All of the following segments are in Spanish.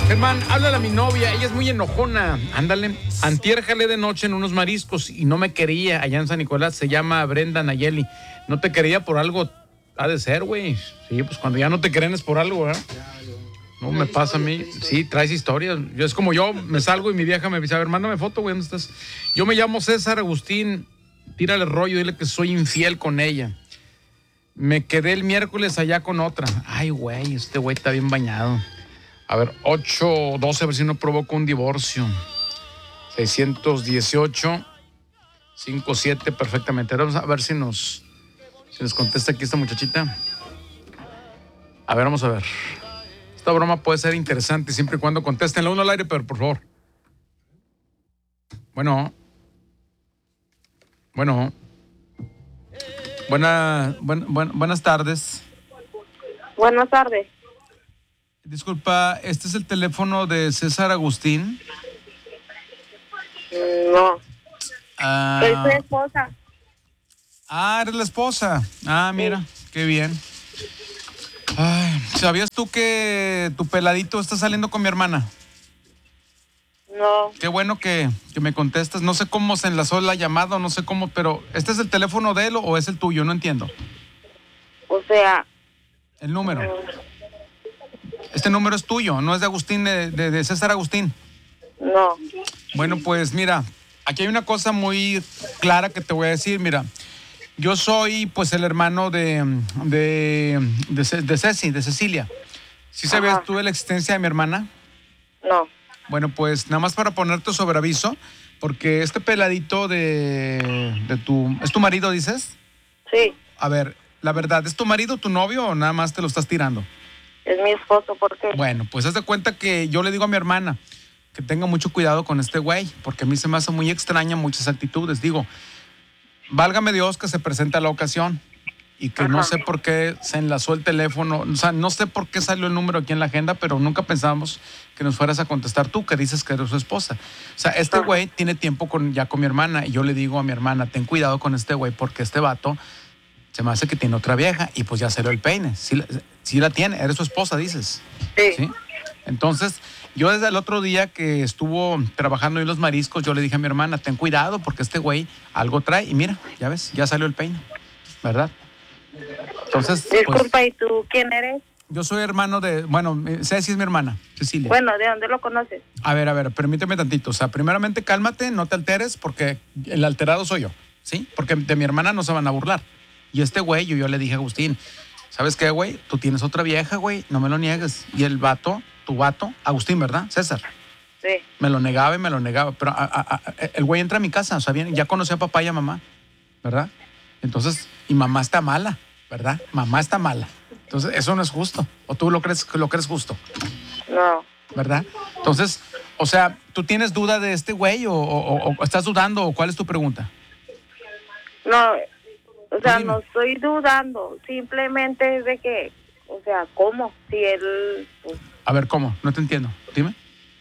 Germán, háblale a mi novia, ella es muy enojona. Ándale, antier jalé de noche en unos mariscos y no me quería allá en San Nicolás. Se llama Brenda Nayeli. No te quería por algo, ha de ser, güey. Sí, pues cuando ya no te creen es por algo, ¿verdad? No me pasa a mí. Sí, traes historias. Yo, es como yo me salgo y mi vieja me dice, a ver, mándame foto, güey, ¿dónde estás? Yo me llamo César Agustín, tírale rollo, dile que soy infiel con ella. Me quedé el miércoles allá con otra. Ay, güey, este güey está bien bañado. A ver, 812, a ver si no provoca un divorcio. 618-57, perfectamente. Vamos a ver si nos contesta aquí esta muchachita. A ver, vamos a ver. Esta broma puede ser interesante siempre y cuando contesten la uno al aire, pero por favor. Bueno. Buenas tardes. Buenas tardes. Disculpa, ¿este es el teléfono de César Agustín? No. Soy su esposa. Eres la esposa. Mira, qué bien. Ay, ¿sabías tú que tu peladito está saliendo con mi hermana? No. Qué bueno que me contestas. No sé cómo se enlazó la llamada, no sé cómo, pero ¿este es el teléfono de él o es el tuyo? No entiendo. O sea... El número. Este número es tuyo, no es de Agustín, de César Agustín. No. Bueno, pues mira, aquí hay una cosa muy clara que te voy a decir. Mira, yo soy pues el hermano de Cecilia. ¿Sí sabías tú de la existencia de mi hermana? No. Bueno, pues nada más para ponerte sobre aviso, porque este peladito ¿es tu marido, dices? Sí. A ver, la verdad, ¿es tu marido, tu novio o nada más te lo estás tirando? Es mi esposo, ¿por qué? Bueno, pues haz de cuenta que yo le digo a mi hermana que tenga mucho cuidado con este güey, porque a mí se me hace muy extraña muchas actitudes. Digo, válgame Dios que se presenta la ocasión y que no sé por qué se enlazó el teléfono, o sea, no sé por qué salió el número aquí en la agenda, pero nunca pensamos que nos fueras a contestar tú, que dices que eres su esposa. O sea, este güey tiene tiempo ya con mi hermana y yo le digo a mi hermana, ten cuidado con este güey porque este vato se me hace que tiene otra vieja y pues ya se dio el peine. Sí la tiene, eres su esposa, dices. Sí. Entonces, yo desde el otro día que estuvo trabajando en los mariscos, yo le dije a mi hermana, ten cuidado porque este güey algo trae. Y mira, ya ves, ya salió el peine, ¿verdad? Entonces, disculpa, pues, ¿y tú quién eres? Yo soy hermano Ceci es mi hermana, Cecilia. Bueno, ¿de dónde lo conoces? A ver, permíteme tantito. O sea, primeramente cálmate, no te alteres porque el alterado soy yo, ¿sí? Porque de mi hermana no se van a burlar. Y este güey, yo le dije a Agustín, ¿sabes qué, güey? Tú tienes otra vieja, güey, no me lo niegues. Y el vato, tu vato, Agustín, ¿verdad? César. Sí. Me lo negaba. Pero el güey entra a mi casa, o sea, ya conocí a papá y a mamá, ¿verdad? Entonces, y mamá está mala, ¿verdad? Mamá está mala. Entonces, eso no es justo. ¿O tú lo crees justo? No. ¿Verdad? Entonces, o sea, ¿tú tienes duda de este güey o estás dudando o cuál es tu pregunta? No, o sea, Dime. no estoy dudando. Simplemente es de que, o sea, ¿cómo? Si él, pues, A ver, ¿cómo? No te entiendo. Dime.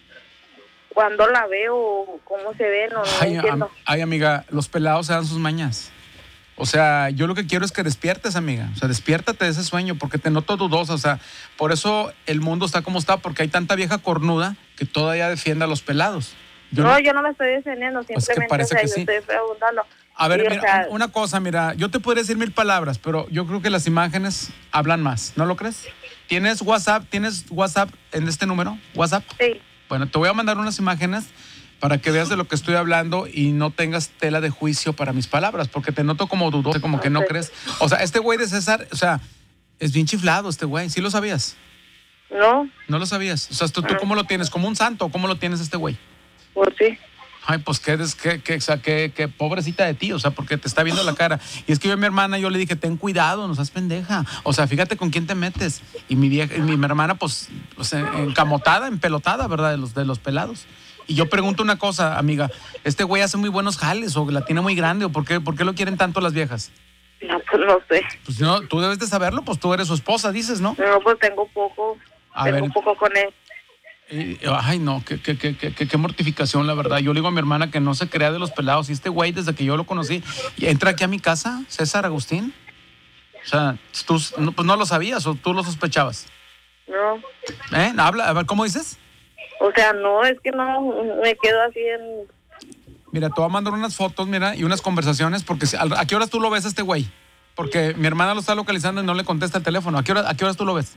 cuando la veo, cómo se ve, no entiendo. Ay, amiga, los pelados se dan sus mañas. O sea, yo lo que quiero es que despiertes, amiga. O sea, despiértate de ese sueño porque te noto dudosa. O sea, por eso el mundo está como está, porque hay tanta vieja cornuda que todavía defiende a los pelados. Yo no me estoy defendiendo, simplemente parece que sí. estoy preguntando. A ver, Sí, mira, o sea, una cosa, mira, yo te podría decir 1000 palabras, pero yo creo que las imágenes hablan más, ¿no lo crees? ¿Tienes WhatsApp en este número? ¿WhatsApp? Sí. Bueno, te voy a mandar unas imágenes para que veas de lo que estoy hablando y no tengas tela de juicio para mis palabras, porque te noto como dudoso, como que no crees. O sea, este güey de César, o sea, es bien chiflado este güey, ¿sí lo sabías? No. ¿No lo sabías? O sea, ¿tú cómo lo tienes? ¿Como un santo? ¿Cómo lo tienes este güey? Pues sí. Ay, pues qué pobrecita de ti, o sea, porque te está viendo la cara. Y es que yo a mi hermana, yo le dije, ten cuidado, no seas pendeja. O sea, fíjate con quién te metes. Y mi hermana, pues, encamotada, empelotada, ¿verdad? De los pelados. Y yo pregunto una cosa, amiga, ¿este güey hace muy buenos jales o la tiene muy grande o por qué lo quieren tanto las viejas? No, pues no sé. Pues no, tú debes de saberlo, pues tú eres su esposa, dices, ¿no? No, pues tengo poco. Tengo poco con él. Ay, no, qué mortificación, la verdad. Yo le digo a mi hermana que no se crea de los pelados. Y este güey, desde que yo lo conocí, y entra aquí a mi casa, César Agustín. O sea, tú pues no lo sabías o tú lo sospechabas. No. Habla, a ver, ¿cómo dices? O sea, no, es que no me quedo así en... Mira, te voy a mandar unas fotos, mira, y unas conversaciones, porque ¿a qué horas tú lo ves a este güey? Porque mi hermana lo está localizando y no le contesta el teléfono. ¿A qué horas tú lo ves?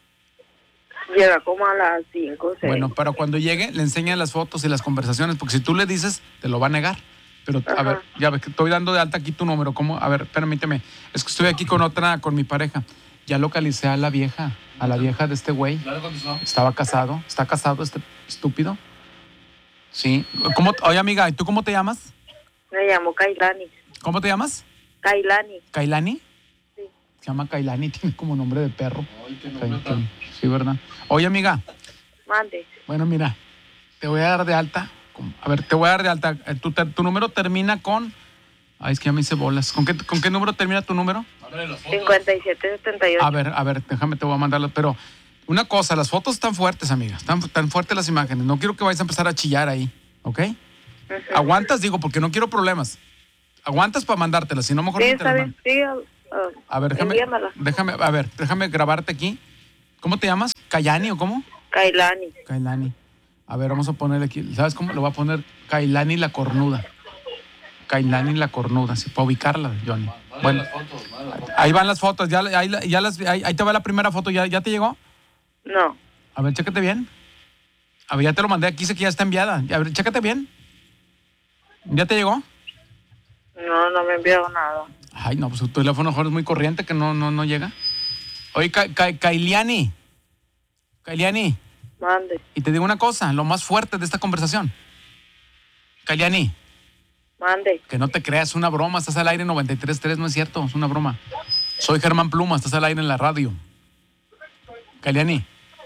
Llega como a las 5 o 6. Bueno, pero cuando llegue, le enseñan las fotos y las conversaciones, porque si tú le dices, te lo va a negar. Pero, a ver, ya ves que estoy dando de alta aquí tu número. ¿Cómo? A ver, permíteme. Es que estoy aquí con mi pareja. Ya localicé a la vieja de este güey. Estaba casado. ¿Está casado este estúpido? Sí. Oye, amiga, ¿y tú cómo te llamas? Me llamo Kailani. ¿Cómo te llamas? Kailani. ¿Kailani? Sí. Se llama Kailani, tiene como nombre de perro. Sí, ¿verdad? Oye, amiga. Mande. Bueno, mira, te voy a dar de alta. A ver, te voy a dar de alta. Tu número termina con... Ay, es que ya me hice bolas. ¿Con qué número termina tu número? 5778. A ver, déjame, te voy a mandarlas. Pero una cosa, las fotos están fuertes, amiga. Están tan fuertes las imágenes. No quiero que vayas a empezar a chillar ahí, ¿ok? ¿Aguantas? Digo, porque no quiero problemas. ¿Aguantas para mandártelas? Si no, mejor Sí, ni te las está mando. bien. Sí, A ver, déjame grabarte aquí. ¿Cómo te llamas? ¿Kayani o cómo? Kailani. Kailani. A ver, vamos a ponerle aquí. ¿Sabes cómo? Le voy a poner Kailani la cornuda. Kailani la cornuda, sí, para ubicarla, Johnny. Bueno, ahí van las fotos. Ahí te va la primera foto. ¿Ya te llegó? No. A ver, chécate bien. A ver, ya te lo mandé. Aquí dice que ya está enviada. A ver, chécate bien. ¿Ya te llegó? No me envió nada. Ay, no, pues tu teléfono mejor es muy corriente que no llega. Oye, Kailiani. Kailiani. Mande. Y te digo una cosa, lo más fuerte de esta conversación. Kailiani. Mande. Que no te creas, es una broma. Estás al aire en 93.3, no es cierto, es una broma. Soy Germán Pluma, estás al aire en la radio. Kailiani.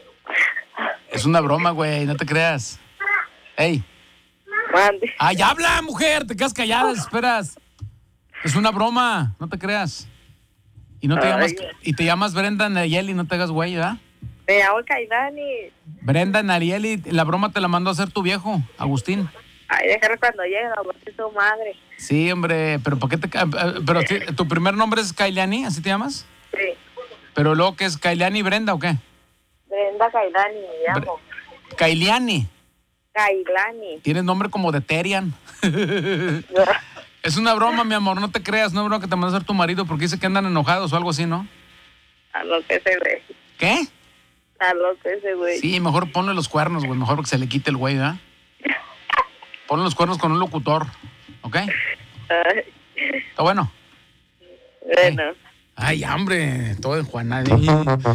Es una broma, güey, no te creas. Ey. Mande. ¡Ay, habla, mujer! Te quedas callada, esperas. Es una broma, no te creas. Y no te llamas, y te llamas Brenda Nayeli, no te hagas güey, ¿verdad? Me llamo Kailani. Brenda Nayeli, la broma te la mandó a hacer tu viejo, Agustín. Ay, déjalo cuando llegue, la voz de tu madre. Sí, hombre, pero ¿por qué pero tu primer nombre es Kailiani, ¿así te llamas? Sí. Pero luego, ¿qué es Kailiani Brenda o qué? Brenda Kailani me llamo. Kailiani. Kailani. Tienes nombre como de Terian. Es una broma, mi amor, no te creas, no es broma que te mandó a hacer tu marido porque dice que andan enojados o algo así, ¿no? A lo que se ve. ¿Qué? A lo que se ve. Sí, mejor ponle los cuernos, güey, mejor que se le quite el güey, ¿verdad? Ponle los cuernos con un locutor, ¿ok? ¿Está bueno? Bueno. Ay, hambre, todo enjuanado.